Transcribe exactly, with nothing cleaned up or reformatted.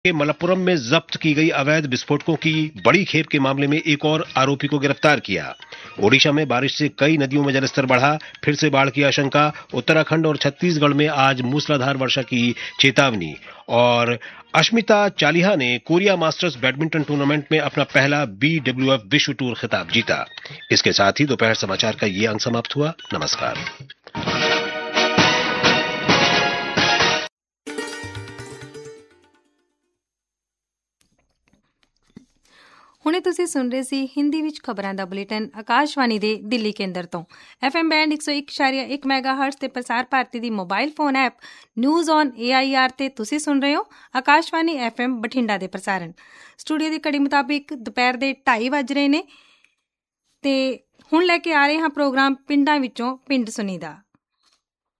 के मलप्पुरम में जब्त की गई अवैध विस्फोटकों की बड़ी खेप के मामले में एक और आरोपी को गिरफ्तार किया। ओडिशा में बारिश से कई नदियों में जलस्तर बढ़ा, फिर से बाढ़ की आशंका। उत्तराखंड और छत्तीसगढ़ में आज मूसलाधार वर्षा की चेतावनी। और अश्मिता चालिहा ने कोरिया मास्टर्स बैडमिंटन टूर्नामेंट में अपना पहला बी डब्ल्यू एफ विश्व टूर खिताब जीता। इसके साथ ही दोपहर समाचार का ये अंक समाप्त हुआ। नमस्कार। ਹੁਣੇ ਤੁਸੀਂ ਸੁਣ ਰਹੇ ਸੀ ਹਿੰਦੀ ਵਿੱਚ ਖਬਰਾਂ ਦਾ ਬੁਲੇਟਿਨ ਆਕਾਸ਼ਵਾਣੀ ਦੇ ਦਿੱਲੀ ਕੇਂਦਰ ਤੋਂ। ਐਫ ਐਮ ਬੈਂਡ ਇੱਕ ਸੌ ਇੱਕ ਇਸ਼ਾਰੀਆ ਇੱਕ ਮੈਗਾਹਰਟਜ਼ ਤੇ ਪ੍ਰਸਾਰ ਭਾਰਤੀ ਦੀ mobile phone app news on A I R ਤੇ ਤੁਸੀਂ ਸੁਣ ਰਹੇ ਹੋ ਆਕਾਸ਼ਵਾਣੀ ਐਫ ਐਮ ਬਠਿੰਡਾ ਦੇ ਪ੍ਰਸਾਰਣ। ਸਟੂਡੀਓ ਦੀ ਘੜੀ ਮੁਤਾਬਿਕ ਦੁਪਹਿਰ ਦੇ ਢਾਈ ਵੱਜ ਰਹੇ ਨੇ ਤੇ ਹੁਣ ਲੈ ਕੇ ਆ ਰਹੇ ਹਾਂ ਪ੍ਰੋਗਰਾਮ ਪਿੰਡਾਂ ਵਿੱਚੋਂ ਪਿੰਡ ਸੁਣੀਦਾ।